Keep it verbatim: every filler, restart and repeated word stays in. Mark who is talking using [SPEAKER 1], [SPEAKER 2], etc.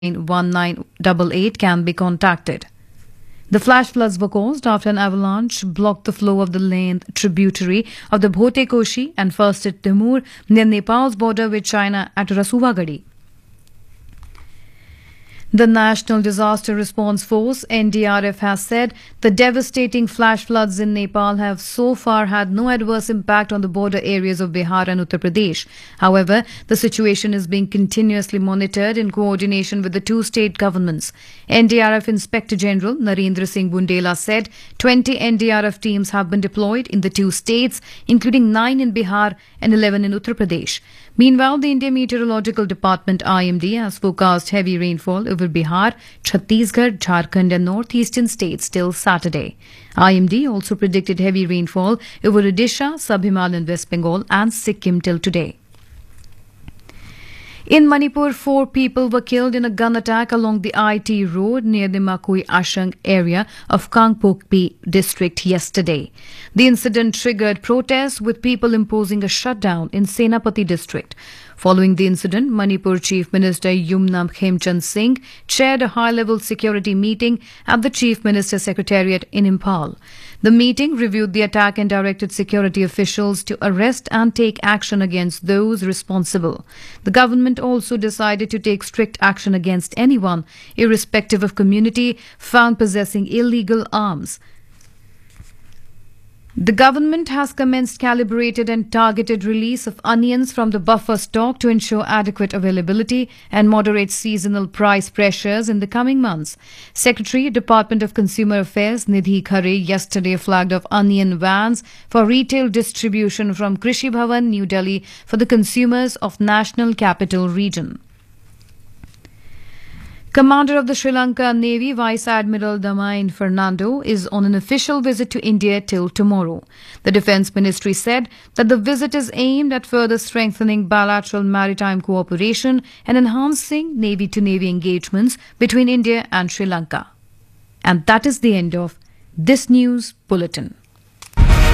[SPEAKER 1] one nine eight eight can be contacted. The flash floods were caused after an avalanche blocked the flow of the Lend tributary of the Bhote Koshi and first at Timur near Nepal's border with China at Rasuvagadi. The National Disaster Response Force N D R F has said the devastating flash floods in Nepal have so far had no adverse impact on the border areas of Bihar and Uttar Pradesh. However, the situation is being continuously monitored in coordination with the two state governments. N D R F Inspector General Narendra Singh Bundela said twenty N D R F teams have been deployed in the two states, including nine in Bihar and eleven in Uttar Pradesh. Meanwhile, the Indian Meteorological Department I M D has forecast heavy rainfall over Bihar, Chhattisgarh, Jharkhand and northeastern states till Saturday. I M D also predicted heavy rainfall over Odisha, Sub-Himalayan West Bengal and Sikkim till today. In Manipur, four people were killed in a gun attack along the I T road near the Makui Ashang area of Kangpokpi district yesterday. The incident triggered protests with people imposing a shutdown in Senapati district. Following the incident, Manipur Chief Minister Yumnam Khemchand Singh chaired a high-level security meeting at the Chief Minister's Secretariat in Imphal. The meeting reviewed the attack and directed security officials to arrest and take action against those responsible. The government also decided to take strict action against anyone, irrespective of community, found possessing illegal arms. The government has commenced calibrated and targeted release of onions from the buffer stock to ensure adequate availability and moderate seasonal price pressures in the coming months. Secretary, Department of Consumer Affairs Nidhi Khare yesterday flagged off onion vans for retail distribution from Krishi Bhavan, New Delhi for the consumers of National Capital Region. Commander of the Sri Lanka Navy, Vice Admiral Damain Fernando, is on an official visit to India till tomorrow. The Defence Ministry said that the visit is aimed at further strengthening bilateral maritime cooperation and enhancing Navy-to-Navy engagements between India and Sri Lanka. And that is the end of this news bulletin.